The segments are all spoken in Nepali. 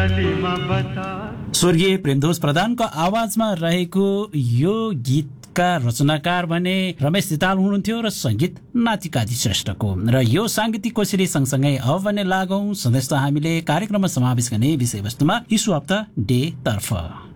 स्वर्गीय प्रेमधोज प्रधानको आवाजमा रहेको यो गीतका रचनाकार भने रमेश दिताल हुनुहुन्थ्यो र संगीत नातिकाजी श्रेष्ठको। र यो सांगीतिक कोसेली सँगसँगै अब भने लागौं सधैँ त हामीले कार्यक्रममा समावेश गर्ने विषयवस्तुमा इस्यु अफ द डे तर्फ।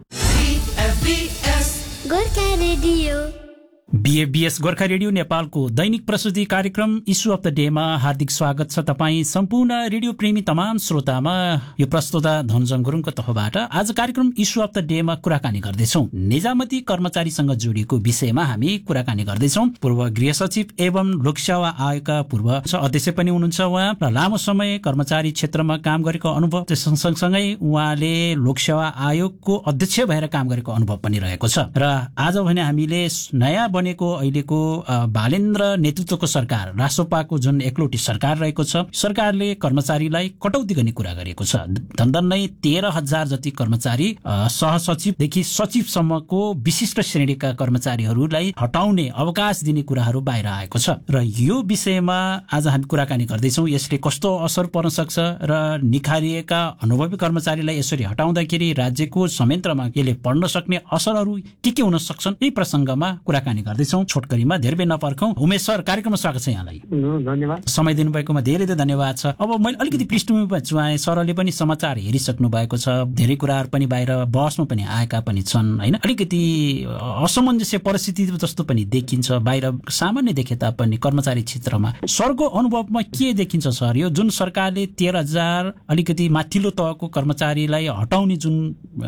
बीएफबीएस गोर्खा रेडियो नेपालको दैनिक प्रस्तुति कार्यक्रम इस्यु अफ द डेमा हार्दिक स्वागत छ तपाईँ सम्पूर्ण रेडियो प्रेमी तमाम श्रोतामा। यो प्रस्तुता धनजङ गुरुङको तर्फबाट आज कार्यक्रम इस्यु अफ द डेमा कुराकानी गर्दैछौँ। निजामती कर्मचारीसँग जोडिएको विषयमा हामी कुराकानी गर्दैछौँ। पूर्व गृह सचिव एवं लोकसेवा आयोगका पूर्व अध्यक्ष पनि हुनुहुन्छ उहाँ, र लामो समय कर्मचारी क्षेत्रमा काम गरेको अनुभव सँगसँगै उहाँले लोकसेवा आयोगको अध्यक्ष भएर काम गरेको अनुभव पनि रहेको छ। र आज भने हामीले नयाँ बनेको अहिलेको बालेन्द्र नेतृत्वको सरकार रासोपाको जुन एकलौटी सरकार रहेको छ, सरकारले कर्मचारीलाई कटौती गर्ने कुरा गरेको छ। धन्धन्नै 13,000 जति कर्मचारी सहसचिवदेखि सचिवसम्मको विशिष्ट श्रेणीका कर्मचारीहरूलाई हटाउने अवकाश दिने कुराहरू बाहिर आएको छ। र यो विषयमा आज हामी कुराकानी गर्दैछौँ। यसले कस्तो असर पर्न सक्छ र निखारिएका अनुभवी कर्मचारीलाई यसरी हटाउँदाखेरि राज्यको संयन्त्रमा यसले पर्न सक्ने असरहरू के हुन सक्छन्, यही प्रसङ्गमा कुराकानी गर्दैछौँ। छोटकरीमा धेरै नपर्खौं। उमेश सर, कार्यक्रममा स्वागत छ यहाँलाई। धन्यवाद। समय दिनुभएकोमा धेरै धेरै धन्यवाद छ। अब मैले अलिकति पृष्ठभूमिमा चुहाएँ, सरले पनि समाचार हेरिसक्नु भएको छ, धेरै कुराहरू पनि बाहिर बहसमा पनि आएका पनि छन् हैन। अलिकति असमञ्जस्य परिस्थिति जस्तो पनि देखिन्छ बाहिर सामान्य देखे तापनि कर्मचारी क्षेत्रमा। सरको अनुभवमा के देखिन्छ सर? यो जुन सरकारले 13,000 अलिकति माथिल्लो तहको कर्मचारीलाई हटाउने जुन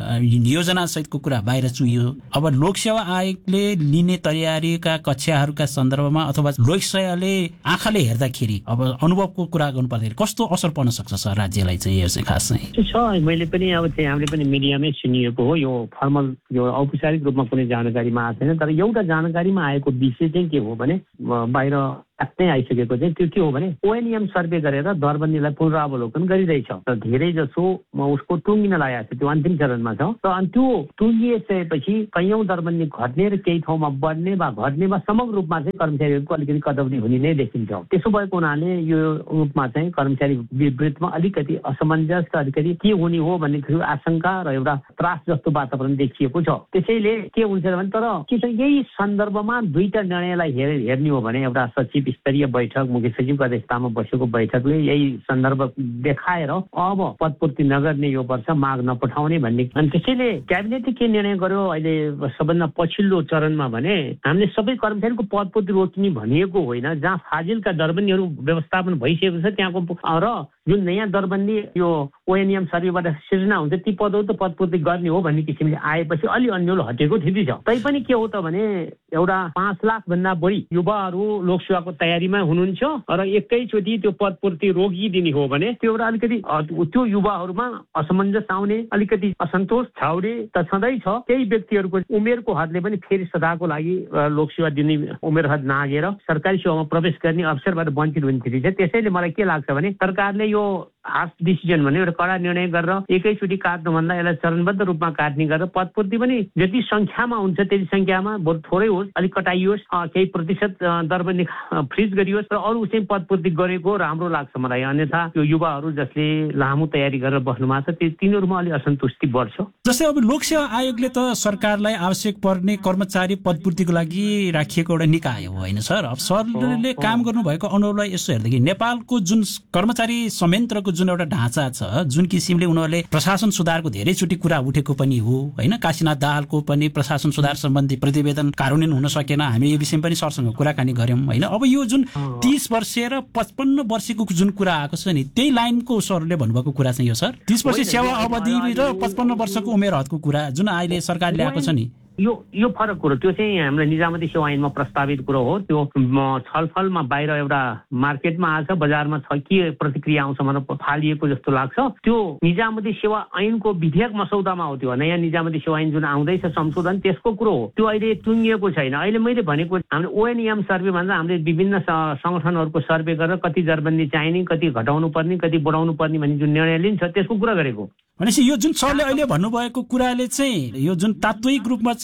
योजना सहितको कुरा बाहिर चुहियो, अब लोकसेवा आयोगले लिने तयारीका कक्षाहरूका सन्दर्भमा अथवा लोकसेवाले आँखाले हेर्दाखेरि अब अनुभवको कुरा गर्नुपर्दाखेरि कस्तो असर पर्न सक्छ सर राज्यलाई चाहिँ? यो चाहिँ खास चाहिँ मैले पनि अब हामीले पनि मिडियामै सुनिएको हो। यो फर्मल यो औपचारिक रूपमा कुनै जानकारीमा आएको छैन, तर एउटा जानकारीमा आएको विषय चाहिँ के हो भने बाहिर नै आइसकेको चाहिँ त्यो के हो भने ओएनएम सर्वे गरेर दरबन्दीलाई पुनरावलोकन गरिरहेछ र धेरै जसो उसको टुङ्गिन लागेको छ, त्यो अन्तिम चरणमा छ। र अनि त्यो टुङ्गिएपछि कैयौं दरबन्दी घट्ने र केही ठाउँमा बढ्ने वा घट्ने वा समग्र रूपमा चाहिँ कर्मचारीहरूको अलिकति कटौती हुने नै देखिन्छ। त्यसो भएको हुनाले यो रूपमा चाहिँ कर्मचारी विवृतमा अलिकति असमञ्जस र अलिकति के हुने हो भन्ने आशंका र एउटा त्रास जस्तो वातावरण देखिएको छ। त्यसैले के हुन्छ भने तर के छ यही सन्दर्भमा दुईटा निर्णयलाई हेर्ने हो भने एउटा सचिव स्तरीय बैठक मुख्य सचिवको अध्यक्षतामा बसेको बैठकले यही सन्दर्भ देखाएर अब पदपूर्ति नगर्ने यो वर्ष माग नपठाउने भन्ने, अनि त्यसैले क्याबिनेटले के निर्णय गर्यो अहिले सबभन्दा पछिल्लो चरणमा भने हामीले सबै कर्मचारीको पदपूर्ति रोक्ने भनिएको होइन। जहाँ फाजिलका दरबन्दीहरू व्यवस्थापन भइसकेको छ त्यहाँको र जुन नयाँ दरबन्दी यो ओएनएम सर्वेबाट सिर्जना हुन्छ ती पदहरू त पदपूर्ति गर्ने हो भन्ने किसिमले आएपछि अलि अन्यल हटेको स्थिति छ। तैपनि के हो त भने एउटा 5 लाख भन्दा बढी युवाहरू लोकसेवाको तयारीमा हुनुहुन्छ र एकैचोटि त्यो पदपूर्ति रोकिदिने हो भने त्यो एउटा अलिकति त्यो युवाहरूमा असमञ्जस आउने, अलिकति असन्तोष छाउने त छँदै छ। केही व्यक्तिहरूको उमेरको हदले पनि फेरि सदाको लागि लोकसेवा दिने उमेर हद नागेर सरकारी सेवामा प्रवेश गर्ने अवसरबाट वञ्चित हुने स्थिति छ। त्यसैले मलाई के लाग्छ भने सरकारले यो हार्स डिसिजन भन्ने एउटा कडा निर्णय गरेर एकैचोटि काट्नुभन्दा यसलाई चरणबद्ध रूपमा काट्ने गरेर पदपूर्ति पनि जति संख्यामा हुन्छ त्यति संख्यामा बरु थोरै होस्, अलिक कटाइयोस्, केही प्रतिशत दरबन्दी फ्रिज गरियोस् र अरू चाहिँ पदपूर्ति गरेको राम्रो लाग्छ मलाई। अन्यथा यो युवाहरू जसले लामो तयारी गरेर बस्नु भएको छ तिनीहरूमा अलिक असन्तुष्टि बढ्छ। जस्तै अब लोकसेवा आयोगले त सरकारलाई आवश्यक पर्ने कर्मचारी पदपूर्तिको लागि राखिएको एउटा निकाय हो होइन सर? अब सरले काम गर्नुभएको अनुभवलाई यसो हेर्दाखेरि नेपालको जुन कर्मचारी संयन्त्रको जुन एउटा ढाँचा छ, जुन किसिमले उनीहरूले प्रशासन सुधारको धेरैचोटि कुरा उठेको पनि हो होइन, काशीनाथ दाहालको पनि प्रशासन सुधार सम्बन्धी प्रतिवेदन कार्यान्वयन हुन सकेन, हामी यो विषयमा पनि सरसँग कुराकानी गर्यौं होइन। अब यो जुन 30 वर्षीय र 55 वर्षको जुन कुरा आएको छ नि त्यही लाइनको सरले भन्नुभएको कुरा चाहिँ यो सर 30 वर्ष सेवा अवधि र 55 वर्षको उमेर हदको कुरा जुन अहिले सरकारले ल्याएको छ नि यो फरक कुरो त्यो चाहिँ हाम्रो निजामती सेवा ऐनमा प्रस्तावित कुरो हो। त्यो छलफलमा बाहिर एउटा मार्केटमा आछ, बजारमा छ, के प्रतिक्रिया आउँछ भनेर फालिएको जस्तो लाग्छ। त्यो निजामती सेवा ऐनको विधेयक मसौदामा हो, त्यो नयाँ निजामती सेवा ऐन जुन आउँदैछ संशोधन त्यसको कुरो हो। त्यो अहिले टुङ्गिएको छैन। अहिले मैले भनेको हामीले ओएनएम सर्वे भन्दा हामीले विभिन्न संगठनहरूको सर्वे गरेर कति दरबन्दी चाहिने, कति घटाउनु पर्ने, कति बढाउनु पर्ने भन्ने जुन निर्णय लिन्छ त्यसको कुरा गरेको। भनेपछि यो जुन सरले अहिले भन्नुभएको कुराले चाहिँ यो जुन तात्विक रूपमा चाहिँ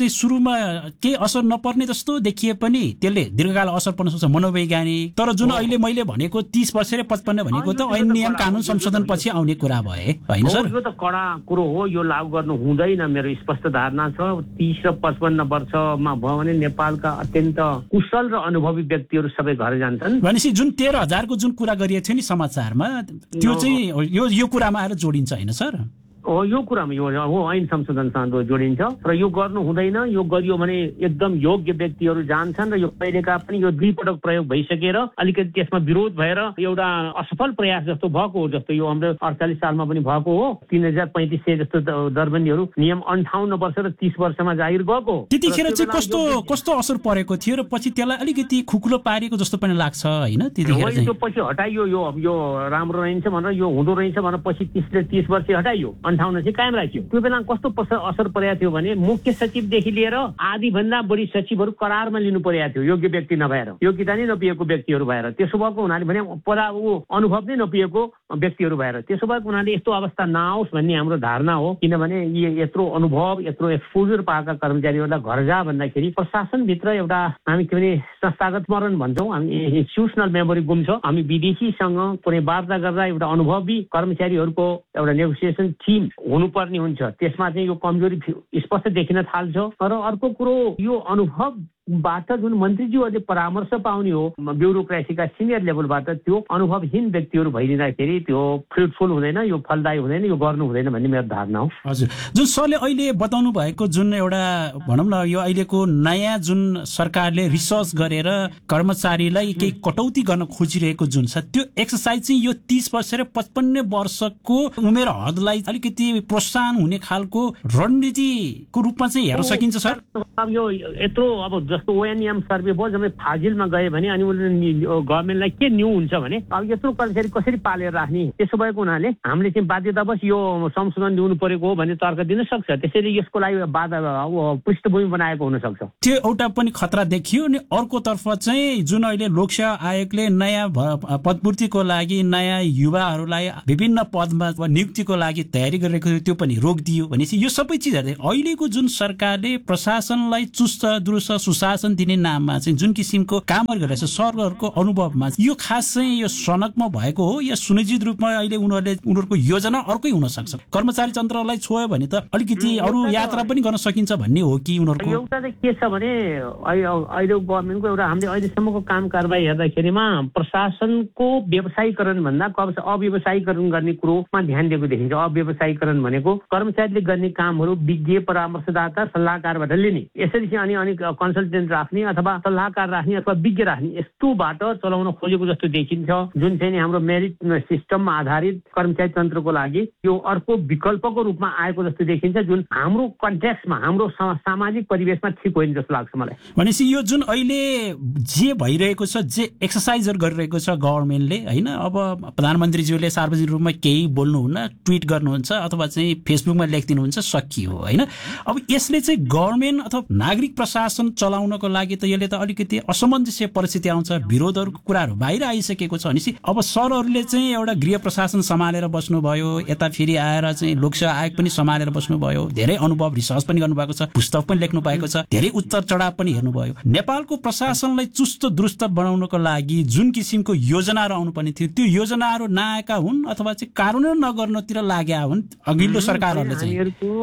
चाहिँ सुरुमा केही असर नपर्ने जस्तो देखिए पनि त्यसले दीर्घकाल असर पर्न सक्छ मनोवैज्ञानिक। तर जुन अहिले मैले भनेको 30 वर्ष र 55 भनेको त ऐन नियम कानुन संशोधन पछि आउने कुरा भए होइन सर? यो त कडा कुरो हो, यो लागू गर्नु हुँदैन मेरो स्पष्ट धारणा छ। 30 र 55 वर्षमा भयो भने नेपालका अत्यन्त कुशल र अनुभवी व्यक्तिहरू सबै घर जान्छन्। भनेपछि जुन 13,000 को जुन कुरा गरिएको थियो नि समाचारमा त्यो चाहिँ यो कुरामा आएर जोडिन्छ होइन सर? हो, यो कुरामा यो हो ऐन संशोधनसँग जोडिन्छ र यो गर्नु हुँदैन। यो गरियो भने एकदम योग्य व्यक्तिहरू जान्छन् र यो पहिलेका पनि यो 2 पटक प्रयोग भइसकेर अलिकति त्यसमा विरोध भएर एउटा असफल प्रयास जस्तो भएको हो। जस्तो यो हाम्रो 48 सालमा पनि भएको हो, 3035 जस्तो दरबन्दीहरू नियम 58 वर्ष र 30 वर्षमा जागिर गएको। त्यतिखेर चाहिँ कस्तो असर परेको थियो र पछि त्यसलाई अलिकति खुकुलो पारेको जस्तो पनि लाग्छ होइन? त्यतिखेर चाहिँ त्यो पछि हटाइयो, यो राम्रो रहन्छ भनेर, यो हुँदो रहेछ भनेर पछि 30 वर्ष हटाइयो, 58 चाहिँ कायम राख्यो। त्यो बेला कस्तो असर परेको थियो भने मुख्य सचिवदेखि लिएर आधी भन्दा बढी सचिवहरू करारमा लिनु परेको थियो, योग्य व्यक्ति नभएर, योग्यता नै नपिएको व्यक्तिहरू भएर। त्यसो भएको हुनाले भने अनुभव नै नपिएको व्यक्तिहरू भएर, त्यसो भएको हुनाले यस्तो अवस्था नआओस् भन्ने हाम्रो धारणा हो। किनभने यत्रो अनुभव यत्रो एक्सपोजर पाएका कर्मचारीहरूलाई घर जा भन्दाखेरि प्रशासनभित्र एउटा हामी के भने संस्थागत स्मरण भन्छौँ, हामी इन्स्टिट्युसनल मेमोरी गुम्छ। हामी विदेशीसँग कुनै वार्ता गर्दा एउटा अनुभवी कर्मचारीहरूको एउटा नेगोसिएसन टिम हुनुपर्ने हुन्छ। त्यसमा चाहिँ यो कमजोरी स्पष्ट देखिन थाल्छ। र अर्को कुरो, यो अनुभवबाट जुन मन्त्रीज्यूहरूले परामर्श पाउने हो ब्युरोक्रेसीका सिनियर लेभलबाट, त्यो अनुभवहीन व्यक्तिहरू भइदिँदाखेरि त्यो फ्रुटफुल हुँदैन, यो फलदायी हुँदैन, यो गर्नु हुँदैन भन्ने मेरो धारणा हो। हजुर, जुन सरले अहिले बताउनु भएको जुन एउटा भनौँ न यो अहिलेको नयाँ जुन सरकारले रिसर्च गरेर कर्मचारीलाई केही कटौती गर्न खोजिरहेको जुन छ त्यो एक्सर्साइज चाहिँ यो 30 वर्ष र 55 वर्षको उमेर हदलाई अलिकति प्रोत्साहन हुने खालको रणनीतिको रूपमा चाहिँ हेर्न सकिन्छ सर? अब यो यत्रो अब जस्तो ओएनएम सर्वे भयो, जब फाजिलमा गए भने अनि गभर्मेन्टलाई के न्यू हुन्छ भने अब यत्रो कर्मचारी कसरी पालेर राख्ने। त्यसो भएको हुनाले हामीले चाहिँ बाध्यतावश यो संशोधन ल्याउनु परेको हो भन्ने तर्क दिन सक्छ। त्यसैले यसको लागि बाधा पृष्ठभूमि बनाएको हुन सक्छ। त्यो एउटा पनि खतरा देखियो। अनि अर्कोतर्फ चाहिँ जुन अहिले लोकसेवा आयोगले नयाँ पदपूर्तिको लागि नयाँ युवाहरूलाई विभिन्न पदमा नियुक्तिको लागि तयारी गरिरहेको थियो त्यो पनि रोकिदियो भनेपछि यो सबै चिजहरू अहिलेको जुन सरकारले प्रशासनलाई चुस्त दुरुस्त सुशासन दिने नाममा चाहिँ जुन किसिमको काम गरिरहेछ सरकारको अनुभवमा यो खास चाहिँ यो सनकमा भएको हो या सुनिश्चित रूपमा अहिले उनीहरूको योजना अर्कै हुन सक्छ? कर्मचारी तन्त्रलाई छोयो भने त अलिकति अरू यात्रा पनि गर्न सकिन्छ भन्ने हो कि उनीहरूको? एउटा चाहिँ के छ भने अहिले गभर्मेन्टको एउटा हामीले अहिलेसम्मको काम कारबाही हेर्दाखेरिमा प्रशासनको व्यवसायीकरण भन्दा अव्यवसायीकरण गर्ने कुरोमा ध्यान दिएको देखिन्छ। अव्यवसायीकरण भनेको कर्मचारीले गर्ने कामहरू विज्ञ परामर्शदाता सल्लाहकारबाट लिने, यसरी चाहिँ अनि कन्सल्टेन्ट राख्ने अथवा सल्लाहकार राख्ने अथवा विज्ञ राख्ने यस्तोबाट चलाउन खोजेको जस्तो देखिन्छ। जुन चाहिँ हाम्रो मेरिट सिस्टममा आधारित कर्मचारी तन्त्रको लागि यो अर्को विकल्पको रूपमा आएको जस्तो देखिन्छ, जुन हाम्रो कन्टेक्स्टमा हाम्रो सामाजिक परिवेशमा ठिक होइन जस्तो लाग्छ मलाई। भनेपछि यो जुन अहिले जे भइरहेको छ, जे एक्सर्साइजहरू गरिरहेको छ गभर्मेन्टले होइन, अब प्रधानमन्त्रीज्यूले सार्वजनिक रूपमा केही बोल्नुहुन्न, ट्विट गर्नुहुन्छ अथवा चाहिँ फेसबुकमा लेखिदिनुहुन्छ, सकियो होइन। अब यसले चाहिँ गभर्मेन्ट अथवा नागरिक प्रशासन चलाउनको लागि त यसले त अलिकति असमञ्जस्य परिस्थिति आउँछ, विरोधहरूको कुराहरू बाहिर आइसकेको छ भनेपछि अब सरहरूले चाहिँ एउटा गृह प्रशासन सम्हालेर बस्नुभयो, यता फेरि आएर चाहिँ लोकसेवा आयोग पनि सम्हालेर बस्नुभयो, धेरै अनुभव रिसर्च पनि गर्नुभएको छ, पुस्तक पनि लेख्नु भएको छ, धेरै उत्तर चढाव पनि हेर्नुभयो। नेपालको प्रशासनलाई चुस्त दुरुस्त बनाउनको लागि जुन किसिमको योजनाहरू आउनुपर्ने थियो त्यो योजनाहरू नआएका हुन् अथवा चाहिँ कार्यान्वयन नगर्नतिर लागेका हुन् अघिल्लो सरकारहरूले चाहिँ?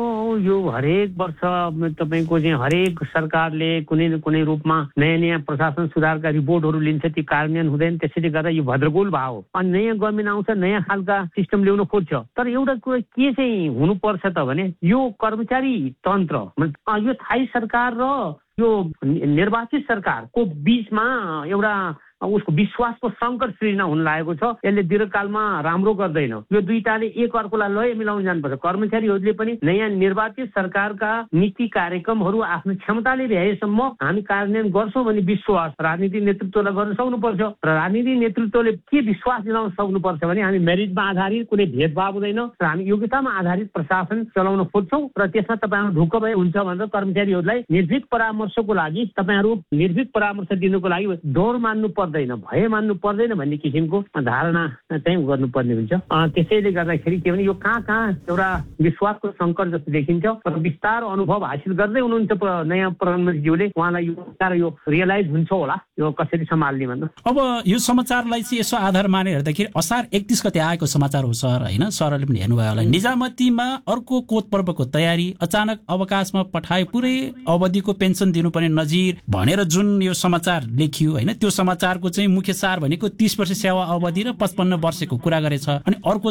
यो हरेक वर्ष तपाईँको चाहिँ हरेक सरकारले कुनै न कुनै रूपमा नयाँ नयाँ प्रशासन सुधारका रिपोर्टहरू लिन्छ, ती कार्यान्वयन हुँदैन। त्यसैले गर्दा यो भद्रगोल भाव अनि नयाँ गभर्मेन्ट आउँछ, नयाँ खालका सिस्टम ल्याउन खोज्छ। तर एउटा कुरा के चाहिँ हुनुपर्छ त भने यो कर्मचारी तन्त्र, यो थाई सरकार र यो निर्वाचित सरकारको बीचमा एउटा उसको विश्वासको सङ्कट सृजना हुन लागेको छ। यसले दीर्घकालमा राम्रो गर्दैन। यो दुईटाले एक अर्कोलाई लय मिलाउन जानुपर्छ। कर्मचारीहरूले पनि नयाँ निर्वाचित सरकारका नीति कार्यक्रमहरू आफ्नो क्षमताले भ्याएसम्म हामी कार्यान्वयन गर्छौँ भन्ने विश्वास राजनीतिक नेतृत्वलाई गर्न सक्नुपर्छ। र राजनीतिक नेतृत्वले के विश्वास दिलाउन सक्नुपर्छ भने हामी मेरिटमा आधारित कुनै भेदभाव हुँदैन र हामी योग्यतामा आधारित प्रशासन चलाउन खोज्छौँ र त्यसमा तपाईँहरू ढुक्क भए हुन्छ भनेर कर्मचारीहरूलाई निर्भीक परामर्शको लागि तपाईँहरू निर्भीक परामर्श दिनुको लागि डोर मान्नु पर्दैन पर्दैन, भय मान्नु पर्दैन भन्ने किसिमको धारणा चाहिँ गर्नुपर्ने हुन्छ। त्यसैले गर्दाखेरि के भने यो कहाँ एउटा विश्वासको सङ्कट जस्तो देखिन्छ। तर बिस्तारो अनुभव हासिल गर्दै हुनुहुन्छ नयाँ प्रधानमन्त्रीज्यूले, उहाँलाई यो रियलाइज हुन्छ होला यो कसरी सम्हाल्ने भन्नु। अब यो समाचारलाई चाहिँ यसो आधार मानेर हेर्दाखेरि असार 31 गते आएको समाचार हो सर, होइन? सरले पनि हेर्नुभयो होला। निजामतीमा अर्को कोत पर्वको तयारी, अचानक अवकाशमा पठाए, पुरै अवधिको पेन्सन दिनुपर्ने नजिर भनेर जुन यो समाचार लेखियो, होइन? त्यो समाचारको चाहिँ मुख्य सार भनेको 30 वर्ष सेवा अवधि र 55 वर्षको कुरा गरेछ। अनि अर्को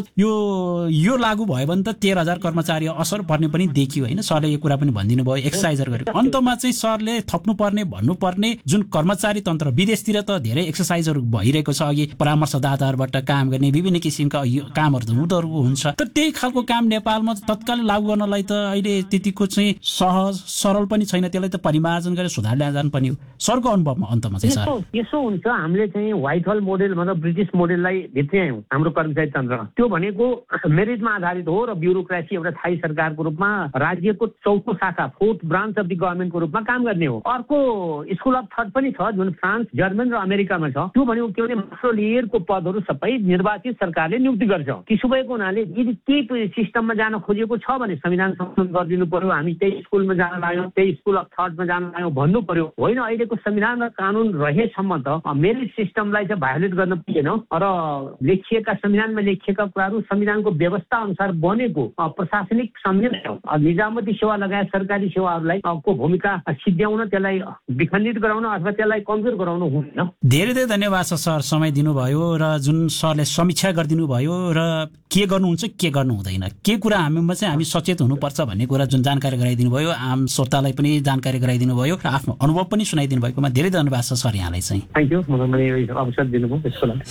यो लागू भयो भने त 13,000 कर्मचारी असर पर्ने पनि देखियो, होइन? सरले यो कुरा पनि भनिदिनु भयो, एक्सर्साइजहरू गरेको। अन्तमा चाहिँ सरले थप्नुपर्ने भन्नुपर्ने जुन कर्मचारी तन्त्र, विदेशतिर त धेरै एक्सर्साइजहरू भइरहेको छ, अघि परामर्शदाताहरूबाट काम गर्ने विभिन्न किसिमका कामहरू त उनीहरूको हुन्छ। तर त्यही खालको काम नेपालमा तत्काल लागू गर्नलाई त अहिले त्यतिको चाहिँ सहज सरल पनि छैन। त्यसलाई त परिमार्जन गरेर सुधार ल्याएर जानुपर्ने हो। सरको अनुभवमा अन्तमा चाहिँ सर यसो हुन्छ, हामीले चाहिँ व्हाइट हल मोडेल मतलब ब्रिटिस मोडेललाई भित्र्यायौँ हाम्रो कर्मचारी तन्त्र। त्यो भनेको मेरिटमा आधारित हो र ब्युरोक्रेसी एउटा स्थायी सरकारको रूपमा राज्यको चौथो शाखा, फोर्थ ब्रान्च अफ द गभर्मेन्टको रूपमा काम गर्ने हो। अर्को स्कुल अफ थट पनि छ जुन फ्रान्स, जर्मन र अमेरिकामा छ। त्यो भनेको के भने मास्टर लेयरको पदहरू सबै निर्वाचित सरकारले नियुक्ति गर्छ। त्यसो भएको हुनाले यदि केही सिस्टममा जान खोजेको छ भने संविधान संशोधन गरिदिनु पर्यो, हामी त्यही स्कुलमा जान लाग्यौँ, त्यही स्कुल अफ थटमा जान लाग्यौँ भन्नु पर्यो। होइन, अहिलेको संविधान र कानुन रहेसम्म त मेरिट सिस्टमलाई चाहिँ भायोलेट गर्न पुगेन र लेखिएका संविधानमा लेखिएका कुराहरू संविधानको व्यवस्था अनुसार बनेको प्रशासनिक संयन्त्र निजामती सेवा लगायत सरकारी सेवाहरूलाई को भूमिका सिद्ध्याउन, त्यसलाई विखण्डित गराउन अथवा त्यसलाई कमजोर गराउन हुँदैन। धेरै धेरै धन्यवाद छ सर, समय दिनुभयो र जुन सरले समीक्षा गरिदिनु भयो र के गर्नुहुन्छ के गर्नु हुँदैन, के कुरा हामीमा चाहिँ हामी सचेत हुनुपर्छ भन्ने कुरा जुन जानकारी गराइदिनु भयो, आम श्रोतालाई पनि जानकारी गराइदिनु भयो र आफ्नो अनुभव पनि सुनाइदिनु भएकोमा धेरै धन्यवाद छ सर यहाँलाई चाहिँ। थ्याङ्क यू, मलाई अवसर दिनुभयो त्यसको लागि।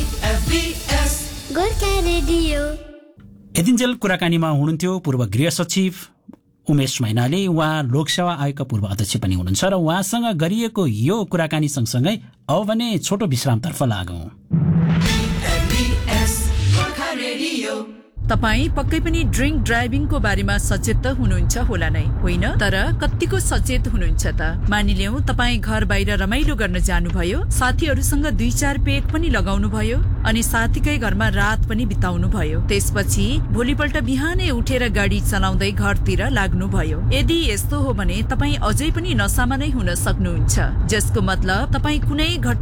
यतिन्जेल कुराकानीमा हुनुहुन्थ्यो पूर्व गृह सचिव उमेश मैनाली। उहाँ लोकसेवा आयोगका पूर्व अध्यक्ष पनि हुनुहुन्छ र उहाँसँग गरिएको यो कुराकानी सँगसँगै अब भने छोटो विश्रामतर्फ लागौं। तपाई पक्कै पनि ड्रिङ्क ड्राइभिङको बारेमा सचेत त हुनुहुन्छ होला नै, होइन? तर कतिको सचेत हुनुहुन्छ त? मानिलियौं तपाई घर बाहिर रमाइलो गर्न जानुभयो, साथीहरूसँग 2-4 पेक पनि लगाउनु भयो अनि साथीकै घरमा रात पनि बिताउनु भयो। त्यसपछि भोलिपल्ट बिहानै उठेर गाडी चलाउँदै घरतिर लाग्नुभयो। यदि यस्तो हो भने तपाई अझै पनि नसामा नै हुन सक्नुहुन्छ, जसको मतलब तपाई कुनै